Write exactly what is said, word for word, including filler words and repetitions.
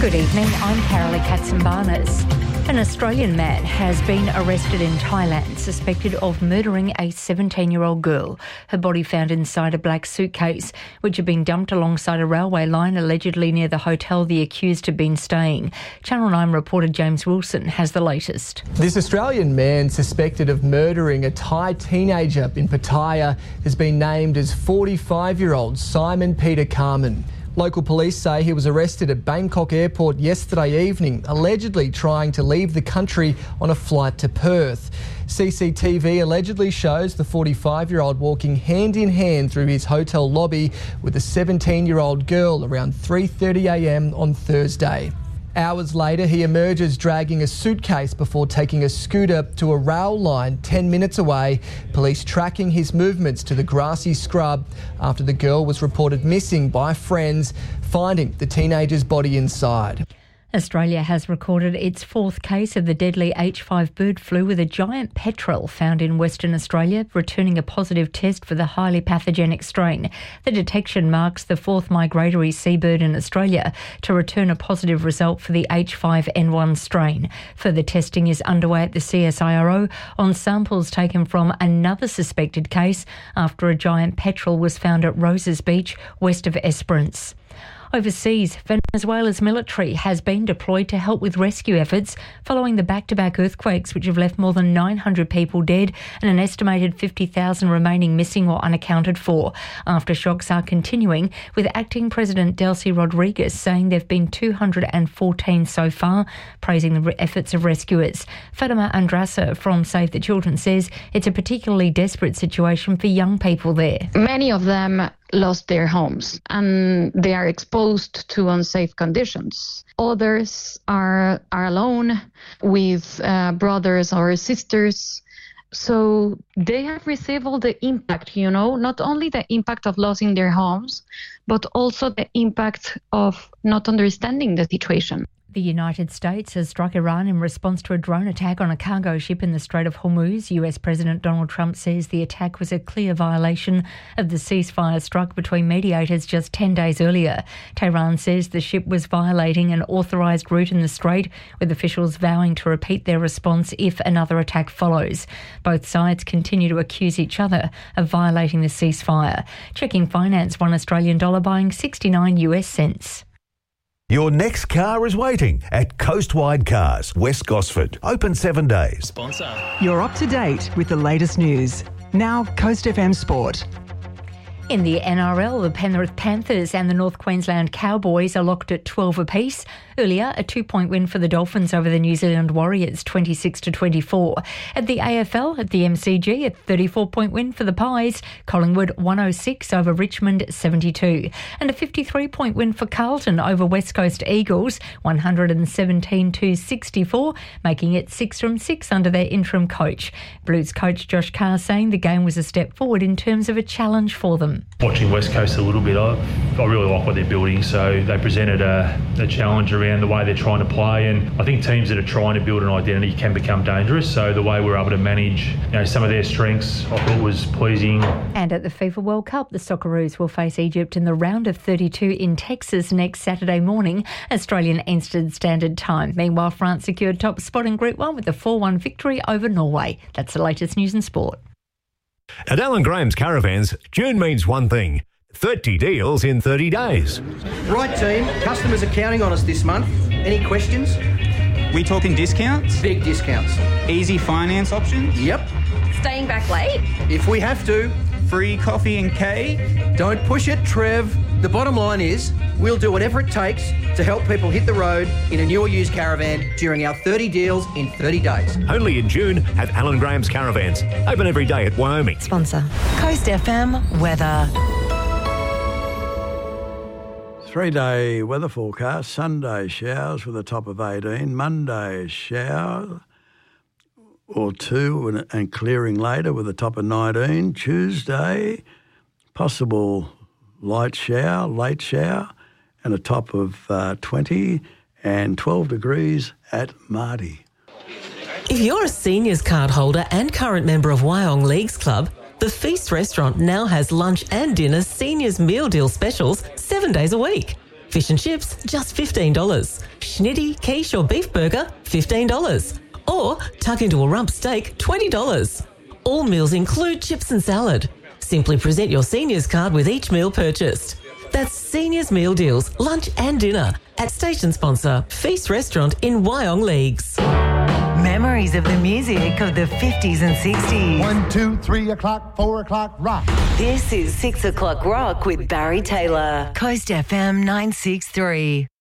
Good evening, I'm Carolee Katsimbarnas. An Australian man has been arrested in Thailand, suspected of murdering a seventeen-year-old girl. Her body found inside a black suitcase, which had been dumped alongside a railway line, allegedly near the hotel the accused had been staying. Channel nine reporter James Wilson has the latest. This Australian man suspected of murdering a Thai teenager in Pattaya has been named as forty-five-year-old Simon Peter Carmen. Local police say he was arrested at Bangkok Airport yesterday evening, allegedly trying to leave the country on a flight to Perth. C C T V allegedly shows the forty-five-year-old walking hand in hand through his hotel lobby with a seventeen-year-old girl around three thirty a m on Thursday. Hours later, he emerges dragging a suitcase before taking a scooter to a rail line ten minutes away, police tracking his movements to the grassy scrub after the girl was reported missing by friends, finding the teenager's body inside. Australia has recorded its fourth case of the deadly H five bird flu, with a giant petrel found in Western Australia returning a positive test for the highly pathogenic strain. The detection marks the fourth migratory seabird in Australia to return a positive result for the H five N one strain. Further testing is underway at the C S I R O on samples taken from another suspected case after a giant petrel was found at Roses Beach, west of Esperance. Overseas, Venezuela's military has been deployed to help with rescue efforts following the back-to-back earthquakes, which have left more than nine hundred people dead and an estimated fifty thousand remaining missing or unaccounted for. Aftershocks are continuing, with acting President Delcy Rodriguez saying there have been two hundred fourteen so far, praising the efforts of rescuers. Fatima Andrasa from Save the Children says it's a particularly desperate situation for young people there. Many of them lost their homes and they are exposed to unsafe conditions. Others are are alone with uh, brothers or sisters. So they have received all the impact, you know, not only the impact of losing their homes, but also the impact of not understanding the situation. The United States has struck Iran in response to a drone attack on a cargo ship in the Strait of Hormuz. U S President Donald Trump says the attack was a clear violation of the ceasefire struck between mediators just ten days earlier. Tehran says the ship was violating an authorised route in the strait, with officials vowing to repeat their response if another attack follows. Both sides continue to accuse each other of violating the ceasefire. Checking finance, one Australian dollar buying sixty-nine U S cents. Your next car is waiting at Coastwide Cars, West Gosford. Open seven days. Sponsor. You're up to date with the latest news. Now, Coast F M Sport. In the N R L, the Penrith Panthers and the North Queensland Cowboys are locked at twelve apiece. Earlier, a two-point win for the Dolphins over the New Zealand Warriors, twenty-six to twenty-four. At the A F L, at the M C G, a thirty-four point win for the Pies. Collingwood one oh six over Richmond, seventy-two. And a fifty-three point win for Carlton over West Coast Eagles, one seventeen to sixty-four, making it six from six under their interim coach. Blues coach Josh Carr saying the game was a step forward in terms of a challenge for them. Watching West Coast a little bit, I, I really like what they're building. So they presented a, a challenge around the way they're trying to play, and I think teams that are trying to build an identity can become dangerous. So the way we're able to manage, you know, some of their strengths, I thought was pleasing. And at the FIFA World Cup, the Socceroos will face Egypt in the round of thirty-two in Texas next Saturday morning, Australian Eastern Standard Time. Meanwhile, France secured top spot in Group One with a four one victory over Norway. That's the latest news and sport. At Alan Graham's Caravans, June means one thing: thirty deals in thirty days. Right, team. Customers are counting on us this month. Any questions? We talking discounts? Big discounts. Easy finance options? Yep. Staying back late? If we have to. Free coffee and cake? Don't push it, Trev. The bottom line is, we'll do whatever it takes to help people hit the road in a new or used caravan during our thirty deals in thirty days. Only in June at Alan Graham's Caravans. Open every day at Wyoming. Sponsor. Coast F M weather. Three-day weather forecast. Sunday showers with a top of eighteen. Monday shower or two and, and clearing later with a top of nineteen. Tuesday, possible light shower, late shower, and a top of uh, twenty and twelve degrees at Marty. If you're a seniors card holder and current member of Wyong Leagues Club, the Feast Restaurant now has lunch and dinner seniors meal deal specials seven days a week. Fish and chips, just fifteen dollars. Schnitty, quiche or beef burger, fifteen dollars. Or tuck into a rump steak, twenty dollars. All meals include chips and salad. Simply present your seniors card with each meal purchased. That's Seniors Meal Deals, lunch and dinner at station sponsor Feast Restaurant in Wyong Leagues. Memories of the music of the fifties and sixties. One, two, three o'clock, four o'clock, rock. This is Six O'Clock Rock with Barry Taylor. Coast F M nine six three.